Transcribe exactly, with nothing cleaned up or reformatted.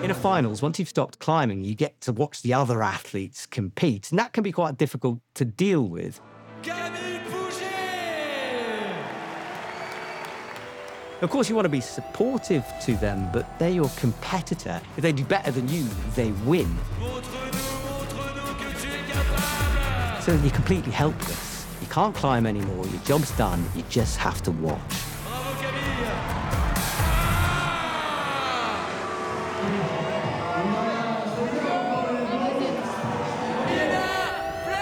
In a finals, once you've stopped climbing, you get to watch the other athletes compete, and that can be quite difficult to deal with. Of course, you want to be supportive to them, but they're your competitor. If they do better than you, they win. So you're completely helpless. You can't climb anymore, your job's done, you just have to watch.